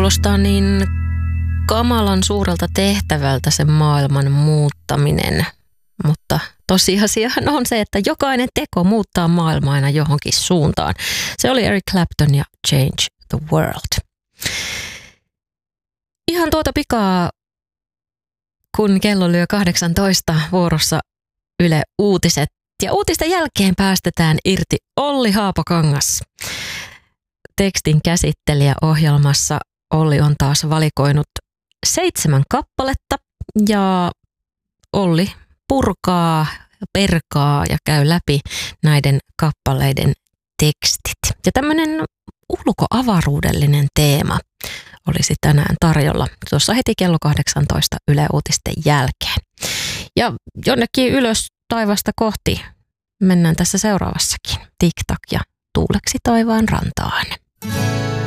kuulostaa niin kamalan suurelta tehtävältä se maailman muuttaminen, mutta tosiasiahan on se, että jokainen teko muuttaa maailmaa aina johonkin suuntaan. Se oli Eric Clapton ja Change the World. Ihan tuota pikaa, kun kello lyö 18 vuorossa Yle Uutiset ja uutisten jälkeen päästetään irti Olli Haapakangas. Tekstin käsittelijä ohjelmassa Olli on taas valikoinut 7 kappaletta ja Olli purkaa, perkaa ja käy läpi näiden kappaleiden tekstit. Ja tämmöinen ulkoavaruudellinen teema olisi tänään tarjolla tuossa heti kello 18 Yle Uutisten jälkeen. Ja jonnekin ylös taivasta kohti mennään tässä seuraavassakin. Tik-tak ja tuuleksi taivaan rantaan.